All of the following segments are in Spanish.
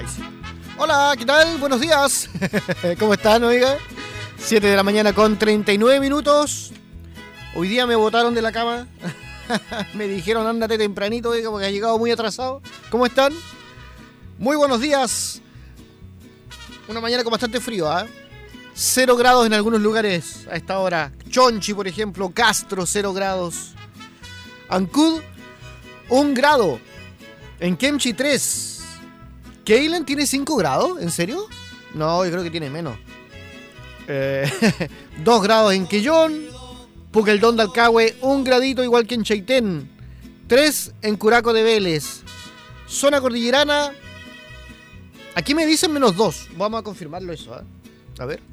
Ahí sí. Hola, ¿qué tal? Buenos días. ¿Cómo están, oiga? 7 de la mañana con 39 minutos. Hoy día me botaron de la cama. Me dijeron, ándate tempranito, oiga, porque ha llegado muy atrasado. ¿Cómo están? Muy buenos días. Una mañana con bastante frío, ¿ah? 0 grados en algunos lugares a esta hora. Chonchi, por ejemplo, Castro, 0 grados. Ancud, 1 grado. En Kemchi, 3. Keilen tiene 5 grados, ¿en serio? No, yo creo que tiene menos. 2 grados en Quellón. Puqueldón de Alcagüe, 1 gradito igual que en Chaitén. 3 en Curaco de Vélez. Zona cordillerana. Aquí me dicen -2. Vamos a confirmarlo eso, ¿eh? A ver.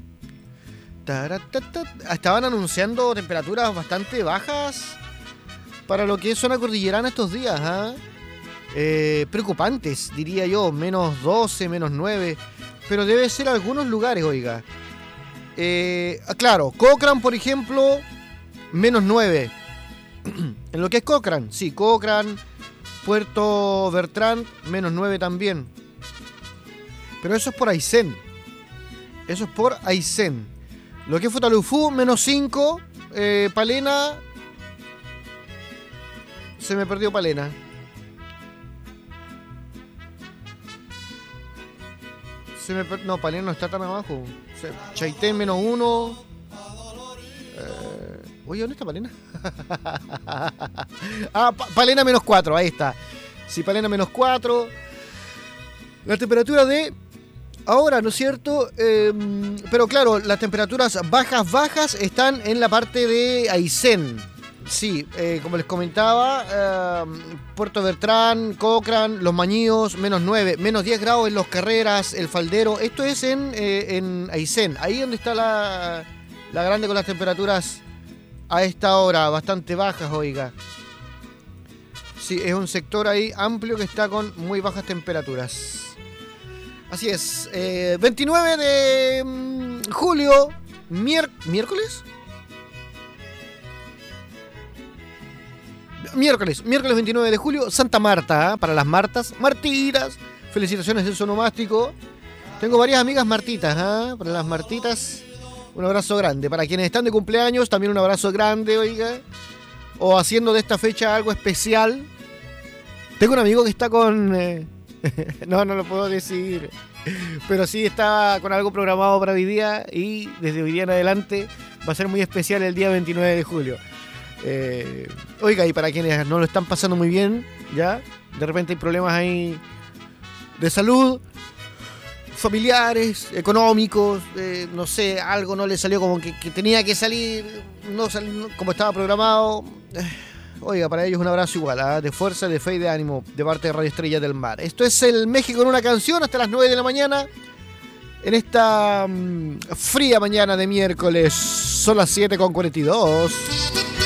Estaban anunciando temperaturas bastante bajas para lo que es zona cordillerana estos días, preocupantes, diría yo. -12, -9. Pero debe ser algunos lugares, oiga. Claro, Cochrane, por ejemplo, -9. En lo que es Cochrane, sí, Cochrane, Puerto Bertrand, -9 también. Pero eso es por Aysén. Eso es por Aysén. Lo que es Futalufú, -5. Palena. Se me perdió Palena. No, Palena no está tan abajo. Chaitén, -1. Oye, ¿dónde está Palena? Palena, -4. Ahí está. Sí, Palena, -4. La temperatura de ahora, ¿no es cierto? Pero claro, las temperaturas bajas están en la parte de Aysén. Sí, como les comentaba, Puerto Bertrand, Cochrane, Los Mañíos, -9, -10 grados en Los Carreras, El Faldero. Esto es en Aysén, ahí donde está la grande con las temperaturas a esta hora, bastante bajas, oiga. Sí, es un sector ahí amplio que está con muy bajas temperaturas. Así es, 29 de julio, ¿miércoles? Miércoles 29 de julio, Santa Marta, para las Martitas. Felicitaciones del sonomástico. Tengo varias amigas Martitas, para las Martitas, un abrazo grande. Para quienes están de cumpleaños, también un abrazo grande, oiga. O haciendo de esta fecha algo especial. Tengo un amigo que está con... no lo puedo decir. Pero sí está con algo programado para hoy día. Y desde hoy día en adelante va a ser muy especial el día 29 de julio. Oiga, y para quienes no lo están pasando muy bien, ya, de repente hay problemas ahí de salud, familiares, económicos, no sé, algo no le salió como que tenía que salir, no salió como estaba programado. Oiga, para ellos un abrazo igual, de fuerza, de fe y de ánimo, de parte de Radio Estrella del Mar. Esto es el México en una canción, hasta las 9 de la mañana, en esta fría mañana de miércoles. Son las 7:42.